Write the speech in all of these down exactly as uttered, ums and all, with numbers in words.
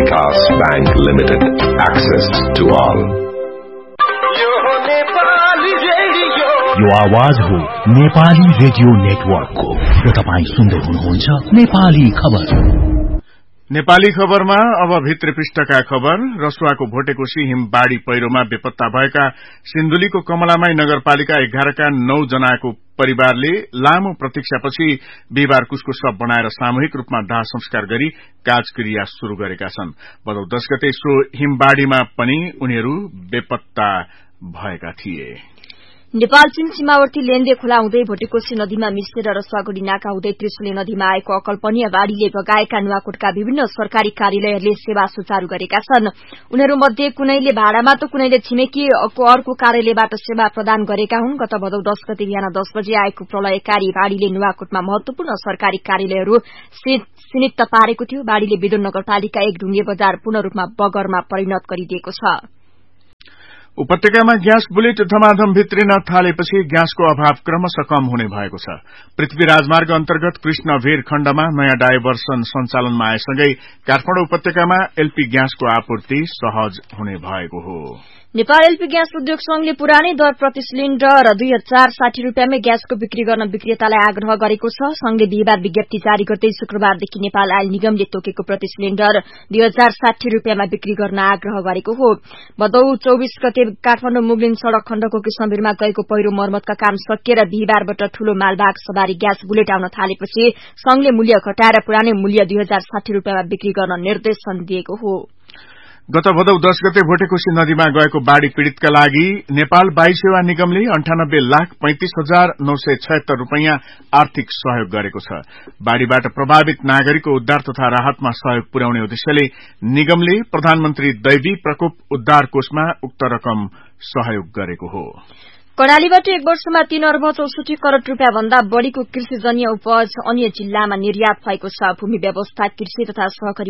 Vikas Bank Limited. Access to all. यो आवाज हो नेपाली रेडियो नेटवर्कको र तपाई सुन्दै हुनुहुन्छ नेपाली खबर। नेपाली खबरमा अब भित्र पृष्ठका खबर। रसुवाको भोटेकोशी हिमबाढ़ी पहिरोमा बेपत्ता भएका सिन्धुलीको कमलामाई नगरपालिका एघार का नौ जनाको परिवारले लामो प्रतीक्षापछि बिहिबार कुसको शव बनाएर सामूहिक रूपमा दाह संस्कार गरी काजक्रिया शुरू गरेका छन्। भदौ दश गते सो हिमबाढ़ीमा पनि उनीहरू बेपत्ता भएका थिए। नेपाल चीन सीमावर्ती लेन्दे खोला हुँदै भोटेकोशी नदीमा मिसिएर रसुवागढ़ी नाका हुँदै त्रिशुली नदीमा आएको अकल्पनीय बाढ़ीले बगाएका नुवाकोटका विभिन्न सरकारी कार्यालयहरूले सेवा सुचारू गरेका छन्। उनीहरूमध्ये कुनैले भाडामा त कुनैले छिमेकीको अर्को कार्यालयबाट सेवा प्रदान गरेका हुन्। गत भदौ दश गते बिहान दश बजे आएको प्रलयकारी बाढ़ीले नुवाकोटमा महत्वपूर्ण सरकारी कार्यालयहरू सिनित्त पारेको थियो। बाढ़ीले विदुर नगरपालिका एक ढुङ्गे बजार पूर्ण रूपमा बगरमा परिणत गरिदिएको छ। उपत्यकामा ग्यास बुलेट धमाधम भित्रिन थालेपछि ग्यासको अभाव क्रमशः कम हुने भएको छ। पृथ्वी राजमार्ग अन्तर्गत कृष्ण भेर खण्डमा नयाँ डाइभर्सन सञ्चालनमा आएसँगै काठमाडौँ उपत्यकामा एलपी ग्यासको आपूर्ति सहज हुने भएको हो। नेपाल एलपी ग्यास उद्योग संघले पुरानै दर प्रति सिलिण्डर दुई हजार साठी रूपियाँमै ग्यासको बिक्री गर्न विक्रेतालाई आग्रह गरेको छ। संघले बिहिबार विज्ञप्ति जारी गर्दै शुक्रबारदेखि नेपाल आयल निगमले तोकेको प्रति सिलिण्डर दुई हजार साठी रूपियाँमा बिक्री गर्न आग्रह गरेको हो। भदौ चौबीस गते काठमाडौँ मुगलिन सड़क खण्डको कृष्णवीरमा गएको पहिरो मर्मतका काम सकिएर बिहिबारबाट ठूलो मालवाहक सवारी ग्यास बुलेट आउन थालेपछि संघले मूल्य घटाएर पुरानै मूल्य दुई हजार साठी रूपियाँमा बिक्री गर्न निर्देशन दिएको हो। गत भदौ दश गते भोटेकोशी नदीमा गएको बाढ़ी पीड़ितका लागि नेपाल वायु सेवा निगमले अन्ठानब्बे लाख पैंतिस हजार नौ सय छयत्तर रूपियाँ आर्थिक सहयोग गरेको छ। बाढ़ीबाट प्रभावित नागरिकको उद्धार तथा राहतमा सहयोग पुर्याउने उद्देश्यले निगमले प्रधानमन्त्री दैवी प्रकोप उद्धार कोषमा उक्त रकम सहयोग गरेको हो। कर्णालीबाट एक वर्षमा तीन अर्ब चौसठी करोड़ रूपियाँ भन्दा बढ़ीको कृषिजन्य उपज अन्य जिल्लामा निर्यात भएको छ। भूमि व्यवस्था कृषि तथा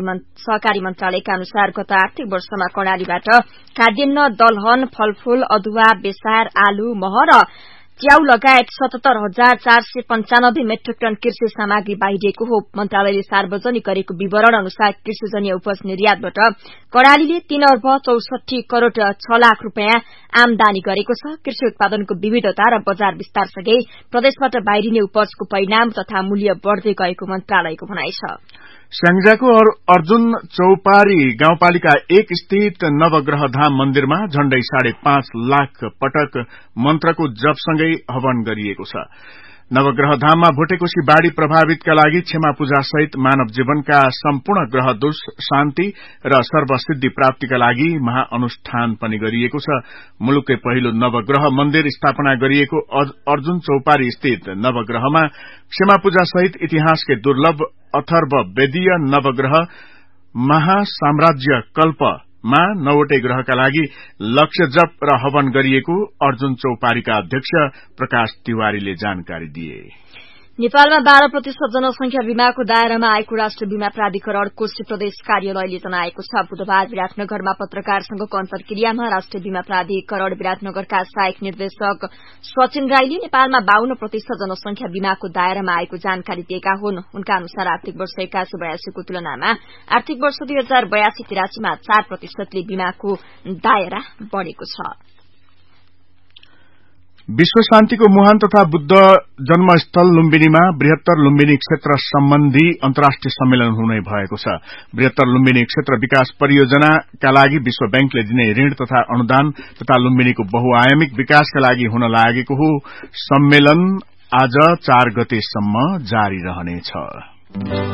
सहकारी मन्त्रालयका अनुसार गत आर्थिक वर्षमा कर्णालीबाट खाद्यान्न दलहन फलफूल अदुवा बेसार आलु मह र च्याउ लगायत सतहत्तर हजार चार सय पञ्चानब्बे मेट्रिक टन कृषि सामग्री बाहिरिएको हो। मन्त्रालयले सार्वजनिक गरेको विवरण अनुसार कृषिजन्य उपज निर्यातबाट कर्णालीले तीन अर्ब चौसठी करोड़ छ लाख रूपियाँ आमदानी गरेको छ। कृषि उत्पादनको विविधता र बजार विस्तारसँगै प्रदेशबाट बाहिरिने उपजको परिणाम तथा मूल्य बढ़दै गएको मन्त्रालयको भनाइ छ। स्याङ्जाको अर्जुन चौपारी गाउँपालिका एक स्थित नवग्रह धाम मन्दिरमा झण्डै साढे पाँच लाख पटक मन्त्रको जपसँगै हवन गरिएको छ। नवग्रह धाममा भोटेकोशी बाढ़ी प्रभावितका लागि क्षमा पूजा सहित मानव जीवनका सम्पूर्ण ग्रह दोष शान्ति र सर्वसिद्धि प्राप्तिका लागि महाअनुष्ठान पनि गरिएको छ। मुलुककै पहिलो नवग्रह मन्दिर स्थापना गरिएको अर्जुन चौपारी स्थित नवग्रहमा क्षमा पूजा सहित इतिहासकै दुर्लभ अथर्व वेदीय नवग्रह महासाम्राज्य कल्पमा नौवटै ग्रहका लागि लक्ष्य जप र हवन गरिएको अर्जुन चौपारीका अध्यक्ष प्रकाश तिवारीले जानकारी दिए। नेपालमा बाह्र प्रतिशत जनसंख्या बीमाको दायरामा आएको राष्ट्रिय बीमा प्राधिकरण कोशी प्रदेश कार्यालयले जनाएको छ। बुधबार विराटनगरमा पत्रकारसँगको अन्तर्क्रियामा राष्ट्रिय बीमा प्राधिकरण विराटनगरका सहायक निर्देशक सचिन राईले नेपालमा बाहन्न प्रतिशत जनसंख्या बीमाको दायरामा आएको जानकारी दिएका हुन्। उनका अनुसार आर्थिक वर्ष एक्कासी बयासीको तुलनामा आर्थिक वर्ष दुई हजार बयासी तिरासीमा चार प्रतिशतले बीमाको दायरा बढ़ेको छ। विश्व शान्तिको मुहान तथा बुद्ध जन्मस्थल लुम्बिनीमा बृहत्तर लुम्बिनी क्षेत्र सम्बन्धी अन्तर्राष्ट्रिय सम्मेलन हुने भएको छ। बृहत्तर लुम्बिनी क्षेत्र विकास परियोजनाका लागि विश्व बैंकले दिने ऋण तथा अनुदान तथा लुम्बिनीको बहुआयामिक विकासका लागि हुन लागेको हो। सम्मेलन आज चार गतेसम्म जारी रहनेछ।